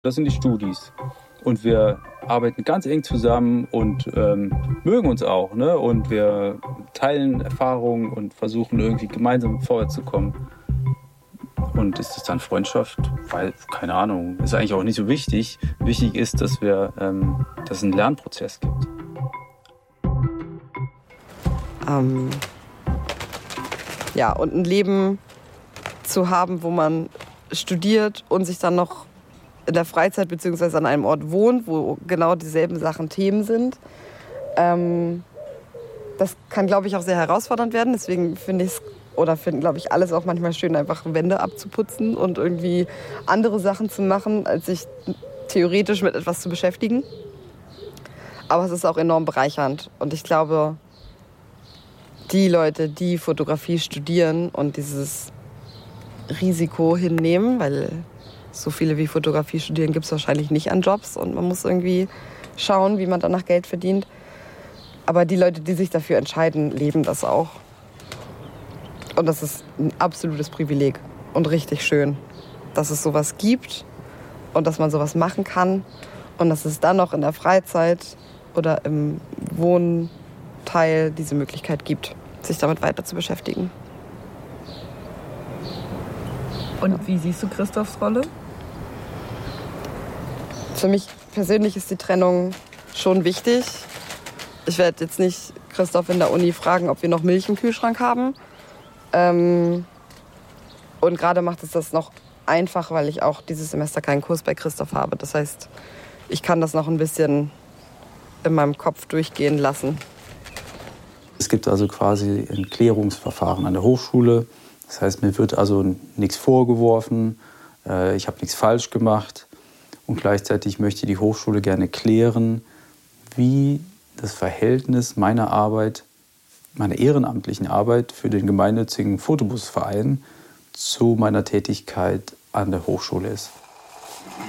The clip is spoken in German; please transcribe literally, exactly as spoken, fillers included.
Das sind die Studis. Und wir arbeiten ganz eng zusammen und ähm, mögen uns auch. Ne? Und wir teilen Erfahrungen und versuchen irgendwie gemeinsam vorwärts zu kommen. Und ist das dann Freundschaft? Weil, keine Ahnung, ist eigentlich auch nicht so wichtig. Wichtig ist, dass, wir, ähm, dass es einen Lernprozess gibt. Ähm, ja, und ein Leben zu haben, wo man studiert und sich dann noch in der Freizeit bzw. an einem Ort wohnt, wo genau dieselben Sachen Themen sind. Ähm, das kann, glaube ich, auch sehr herausfordernd werden. Deswegen finde ich es, oder finde, glaube ich, alles auch manchmal schön, einfach Wände abzuputzen und irgendwie andere Sachen zu machen, als sich theoretisch mit etwas zu beschäftigen. Aber es ist auch enorm bereichernd. Und ich glaube, die Leute, die Fotografie studieren und dieses Risiko hinnehmen, weil so viele wie Fotografie studieren gibt es wahrscheinlich nicht an Jobs und man muss irgendwie schauen, wie man danach Geld verdient. Aber die Leute, die sich dafür entscheiden, leben das auch. Und das ist ein absolutes Privileg und richtig schön, dass es sowas gibt und dass man sowas machen kann und dass es dann noch in der Freizeit oder im Wohnteil diese Möglichkeit gibt, sich damit weiter zu beschäftigen. Und wie siehst du Christophs Rolle? Für mich persönlich ist die Trennung schon wichtig. Ich werde jetzt nicht Christoph in der Uni fragen, ob wir noch Milch im Kühlschrank haben. Ähm und gerade macht es das noch einfach, weil ich auch dieses Semester keinen Kurs bei Christoph habe. Das heißt, ich kann das noch ein bisschen in meinem Kopf durchgehen lassen. Es gibt also quasi ein Klärungsverfahren an der Hochschule. Das heißt, mir wird also nichts vorgeworfen, äh, ich habe nichts falsch gemacht. Und gleichzeitig möchte die Hochschule gerne klären, wie das Verhältnis meiner Arbeit, meiner ehrenamtlichen Arbeit für den gemeinnützigen Fotobusverein zu meiner Tätigkeit an der Hochschule ist.